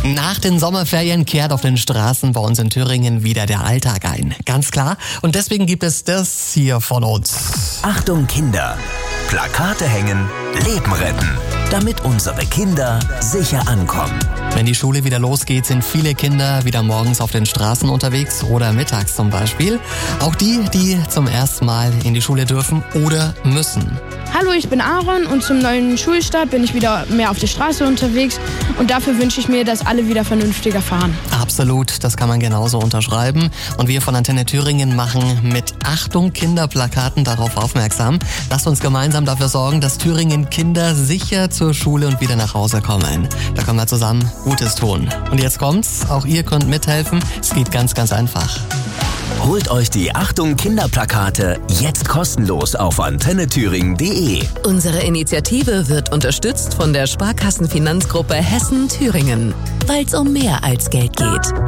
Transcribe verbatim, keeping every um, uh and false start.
Nach den Sommerferien kehrt auf den Straßen bei uns in Thüringen wieder der Alltag ein. Ganz klar. Und deswegen gibt es das hier von uns. Achtung Kinder! Plakate hängen, Leben retten, damit unsere Kinder sicher ankommen. Wenn die Schule wieder losgeht, sind viele Kinder wieder morgens auf den Straßen unterwegs oder mittags zum Beispiel. Auch die, die zum ersten Mal in die Schule dürfen oder müssen. Hallo, ich bin Aaron und zum neuen Schulstart bin ich wieder mehr auf der Straße unterwegs und dafür wünsche ich mir, dass alle wieder vernünftiger fahren. Absolut, das kann man genauso unterschreiben. Und wir von Antenne Thüringen machen mit Achtung Kinderplakaten darauf aufmerksam. Lasst uns gemeinsam dafür sorgen, dass Thüringen Kinder sicher zur Schule und wieder nach Hause kommen. Da können wir zusammen Gutes tun. Und jetzt kommt's, auch ihr könnt mithelfen. Es geht ganz, ganz einfach. Holt euch die Achtung Kinderplakate jetzt kostenlos auf antenne thüringen punkt de. Unsere Initiative wird unterstützt von der Sparkassenfinanzgruppe Hessen-Thüringen, weil es um mehr als Geld geht.